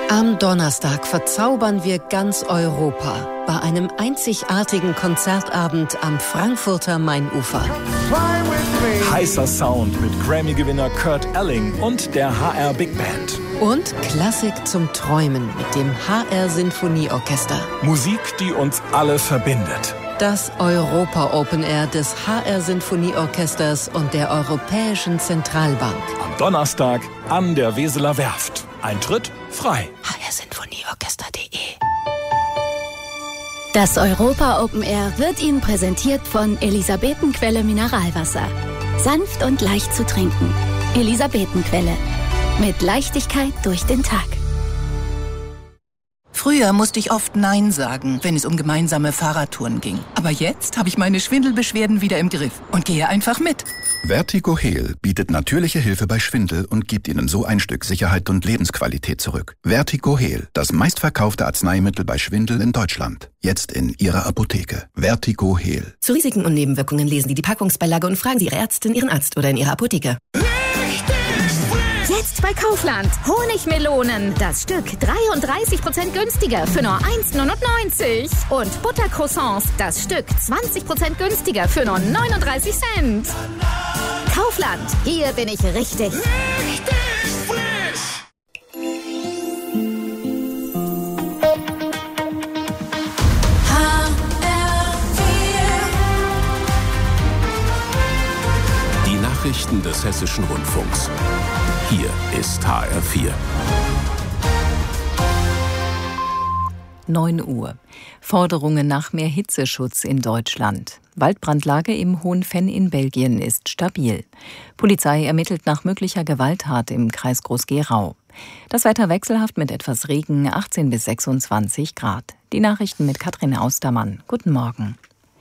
Am Donnerstag verzaubern wir ganz Europa bei einem einzigartigen Konzertabend am Frankfurter Mainufer. Heißer Sound mit Grammy-Gewinner Kurt Elling und der HR Big Band. Und Klassik zum Träumen mit dem HR Sinfonieorchester. Musik, die uns alle verbindet. Das Europa Open Air des HR Sinfonieorchesters und der Europäischen Zentralbank. Am Donnerstag an der Weseler Werft. Eintritt frei. hrsinfonieorchester.de. Das Europa Open Air wird Ihnen präsentiert von Elisabetenquelle Mineralwasser. Sanft und leicht zu trinken. Elisabetenquelle. Mit Leichtigkeit durch den Tag. Früher musste ich oft Nein sagen, wenn es um gemeinsame Fahrradtouren ging. Aber jetzt habe ich meine Schwindelbeschwerden wieder im Griff und gehe einfach mit. Vertigo Heal bietet natürliche Hilfe bei Schwindel und gibt Ihnen so ein Stück Sicherheit und Lebensqualität zurück. Vertigo Heal, das meistverkaufte Arzneimittel bei Schwindel in Deutschland. Jetzt in Ihrer Apotheke. Vertigo Heal. Zu Risiken und Nebenwirkungen lesen Sie die Packungsbeilage und fragen Sie Ihre Ärztin, Ihren Arzt oder in Ihrer Apotheke. Jetzt bei Kaufland. Honigmelonen. Das Stück 33% günstiger für nur 1,99 €. Und Buttercroissants. Das Stück 20% günstiger für nur 39 Cent. Kaufland. Hier bin ich richtig. Richtig frisch. Die Nachrichten des Hessischen Rundfunks. Hier ist HR4. 9 Uhr. Forderungen nach mehr Hitzeschutz in Deutschland. Waldbrandlage im Hohenfenn in Belgien ist stabil. Polizei ermittelt nach möglicher Gewalttat im Kreis Groß-Gerau. Das Wetter wechselhaft mit etwas Regen, 18 bis 26 Grad. Die Nachrichten mit Katrin Austermann. Guten Morgen.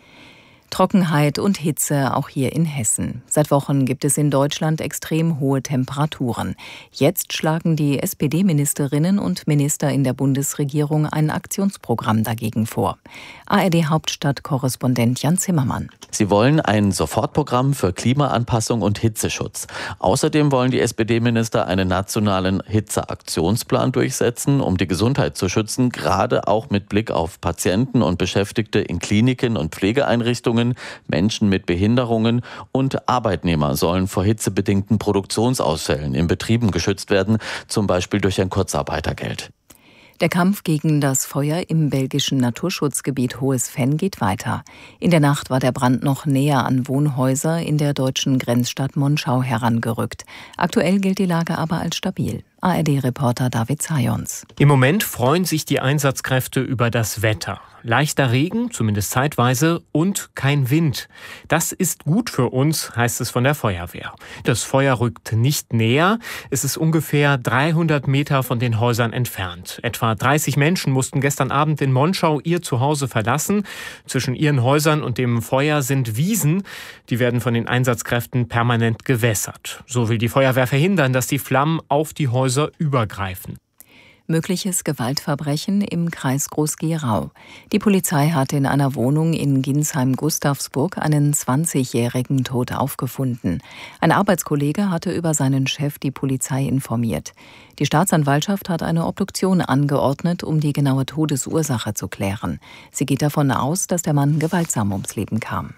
Trockenheit und Hitze auch hier in Hessen. Seit Wochen gibt es in Deutschland extrem hohe Temperaturen. Jetzt schlagen die SPD-Ministerinnen und Minister in der Bundesregierung ein Aktionsprogramm dagegen vor. ARD-Hauptstadt-Korrespondent Jan Zimmermann. Sie wollen ein Sofortprogramm für Klimaanpassung und Hitzeschutz. Außerdem wollen die SPD-Minister einen nationalen Hitzeaktionsplan durchsetzen, um die Gesundheit zu schützen, gerade auch mit Blick auf Patienten und Beschäftigte in Kliniken und Pflegeeinrichtungen. Menschen mit Behinderungen und Arbeitnehmer sollen vor hitzebedingten Produktionsausfällen in Betrieben geschützt werden, zum Beispiel durch ein Kurzarbeitergeld. Der Kampf gegen das Feuer im belgischen Naturschutzgebiet Hohes Venn geht weiter. In der Nacht war der Brand noch näher an Wohnhäuser in der deutschen Grenzstadt Monschau herangerückt. Aktuell gilt die Lage aber als stabil. ARD-Reporter David Zajons. Im Moment freuen sich die Einsatzkräfte über das Wetter. Leichter Regen, zumindest zeitweise, und kein Wind. Das ist gut für uns, heißt es von der Feuerwehr. Das Feuer rückt nicht näher. Es ist ungefähr 300 Meter von den Häusern entfernt. Etwa 30 Menschen mussten gestern Abend in Monschau ihr Zuhause verlassen. Zwischen ihren Häusern und dem Feuer sind Wiesen. Die werden von den Einsatzkräften permanent gewässert. So will die Feuerwehr verhindern, dass die Flammen auf die Häuser übergreifen. Mögliches Gewaltverbrechen im Kreis Groß-Gerau. Die Polizei hatte in einer Wohnung in Ginsheim-Gustavsburg einen 20-Jährigen tot aufgefunden. Ein Arbeitskollege hatte über seinen Chef die Polizei informiert. Die Staatsanwaltschaft hat eine Obduktion angeordnet, um die genaue Todesursache zu klären. Sie geht davon aus, dass der Mann gewaltsam ums Leben kam.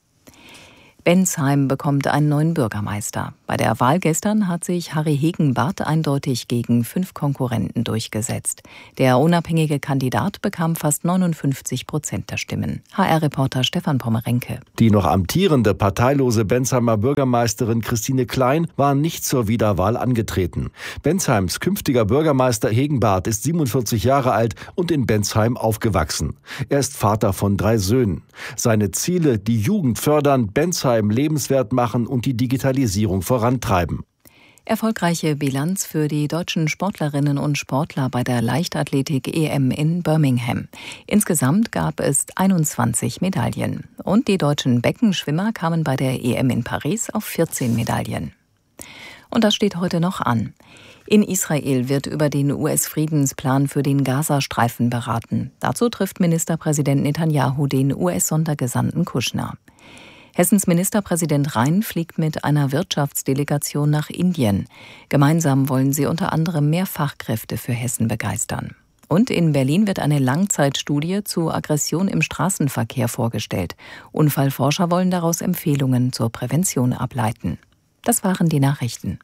Bensheim bekommt einen neuen Bürgermeister. Bei der Wahl gestern hat sich Harry Hegenbarth eindeutig gegen 5 Konkurrenten durchgesetzt. Der unabhängige Kandidat bekam fast 59% der Stimmen. HR-Reporter Stefan Pommerenke. Die noch amtierende parteilose Bensheimer Bürgermeisterin Christine Klein war nicht zur Wiederwahl angetreten. Bensheims künftiger Bürgermeister Hegenbarth ist 47 Jahre alt und in Bensheim aufgewachsen. Er ist Vater von 3 Söhnen. Seine Ziele: die Jugend fördern, Bensheim lebenswert machen und die Digitalisierung vorantreiben. Erfolgreiche Bilanz für die deutschen Sportlerinnen und Sportler bei der Leichtathletik-EM in Birmingham. Insgesamt gab es 21 Medaillen. Und die deutschen Beckenschwimmer kamen bei der EM in Paris auf 14 Medaillen. Und das steht heute noch an. In Israel wird über den US-Friedensplan für den Gazastreifen beraten. Dazu trifft Ministerpräsident Netanyahu den US-Sondergesandten Kushner. Hessens Ministerpräsident Rhein fliegt mit einer Wirtschaftsdelegation nach Indien. Gemeinsam wollen sie unter anderem mehr Fachkräfte für Hessen begeistern. Und in Berlin wird eine Langzeitstudie zu Aggression im Straßenverkehr vorgestellt. Unfallforscher wollen daraus Empfehlungen zur Prävention ableiten. Das waren die Nachrichten.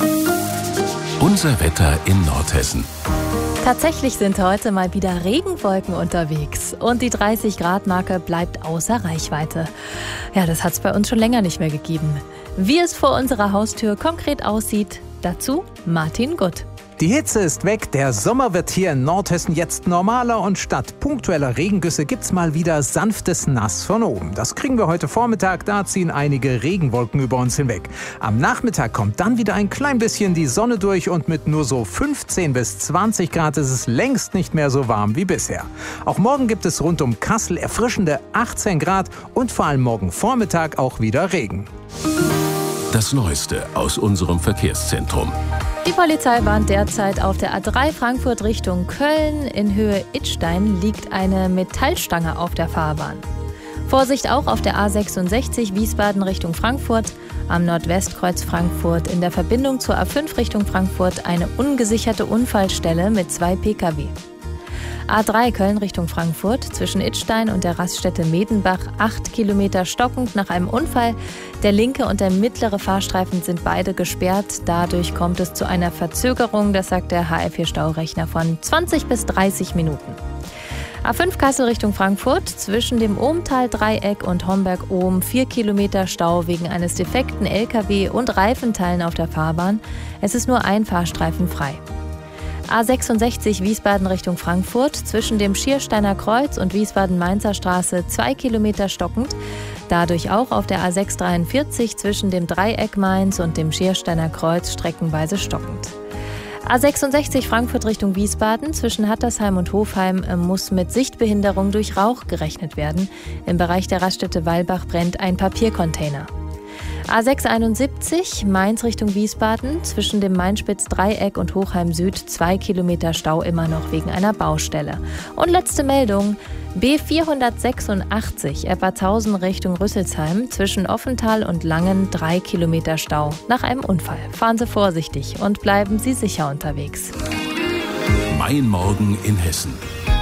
Unser Wetter in Nordhessen. Tatsächlich sind heute mal wieder Regenwolken unterwegs und die 30-Grad-Marke bleibt außer Reichweite. Ja, das hat es bei uns schon länger nicht mehr gegeben. Wie es vor unserer Haustür konkret aussieht, dazu Martin Gutt. Die Hitze ist weg, der Sommer wird hier in Nordhessen jetzt normaler und statt punktueller Regengüsse gibt's mal wieder sanftes Nass von oben. Das kriegen wir heute Vormittag, da ziehen einige Regenwolken über uns hinweg. Am Nachmittag kommt dann wieder ein klein bisschen die Sonne durch und mit nur so 15 bis 20 Grad ist es längst nicht mehr so warm wie bisher. Auch morgen gibt es rund um Kassel erfrischende 18 Grad und vor allem morgen Vormittag auch wieder Regen. Das Neueste aus unserem Verkehrszentrum. Die Polizei warnt derzeit auf der A3 Frankfurt Richtung Köln. In Höhe Idstein liegt eine Metallstange auf der Fahrbahn. Vorsicht auch auf der A66 Wiesbaden Richtung Frankfurt. Am Nordwestkreuz Frankfurt in der Verbindung zur A5 Richtung Frankfurt eine ungesicherte Unfallstelle mit 2 Pkw. A3 Köln Richtung Frankfurt, zwischen Idstein und der Raststätte Medenbach 8 Kilometer stockend nach einem Unfall. Der linke und der mittlere Fahrstreifen sind beide gesperrt. Dadurch kommt es zu einer Verzögerung, das sagt der HR4-Staurechner, von 20 bis 30 Minuten. A5 Kassel Richtung Frankfurt, zwischen dem Ohmtal-Dreieck und Homberg-Ohm 4 Kilometer Stau wegen eines defekten LKW und Reifenteilen auf der Fahrbahn. Es ist nur ein Fahrstreifen frei. A66 Wiesbaden Richtung Frankfurt, zwischen dem Schiersteiner Kreuz und Wiesbaden-Mainzer Straße 2 Kilometer stockend. Dadurch auch auf der A643 zwischen dem Dreieck Mainz und dem Schiersteiner Kreuz streckenweise stockend. A66 Frankfurt Richtung Wiesbaden, zwischen Hattersheim und Hofheim muss mit Sichtbehinderung durch Rauch gerechnet werden. Im Bereich der Raststätte Weilbach brennt ein Papiercontainer. A671 Mainz Richtung Wiesbaden, zwischen dem Mainspitz-Dreieck und Hochheim Süd 2 Kilometer Stau immer noch wegen einer Baustelle. Und letzte Meldung, B486 Eppertshausen Richtung Rüsselsheim, zwischen Offental und Langen 3 Kilometer Stau nach einem Unfall. Fahren Sie vorsichtig und bleiben Sie sicher unterwegs. Mein Morgen in Hessen.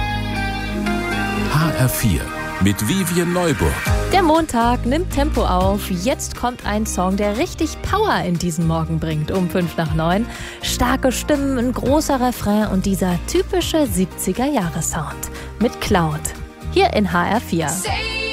HR4 mit Vivien Neuburg. Der Montag nimmt Tempo auf. Jetzt kommt ein Song, der richtig Power in diesen Morgen bringt. Um 8:55. Starke Stimmen, ein großer Refrain und dieser typische 70er-Jahre-Sound mit Cloud. Hier in HR4.